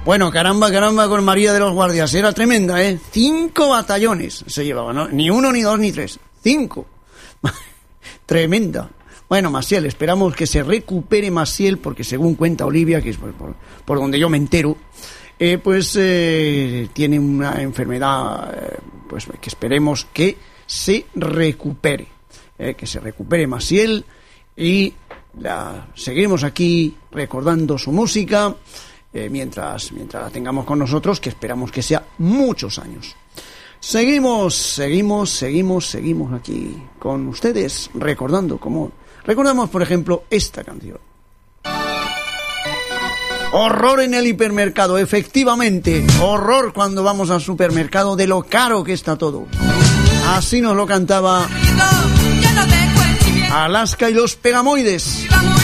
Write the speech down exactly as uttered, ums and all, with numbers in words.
Bueno, caramba, caramba con María de los Guardias. Era tremenda, ¿eh? Cinco batallones se llevaba, ¿no? Ni uno, ni dos, ni tres. Cinco. Tremenda. Bueno, Maciel, esperamos que se recupere Maciel, porque según cuenta Olivia, que es por, por, por donde yo me entero, eh, pues eh, tiene una enfermedad, eh, pues que esperemos que se recupere. Eh, que se recupere Maciel y la seguiremos aquí recordando su música eh, mientras, mientras la tengamos con nosotros, que esperamos que sea muchos años. Seguimos, seguimos, seguimos, seguimos aquí con ustedes recordando como recordamos, por ejemplo, esta canción. Horror en el hipermercado, efectivamente, horror cuando vamos al supermercado de lo caro que está todo. Así nos lo cantaba Alaska y los Pegamoides.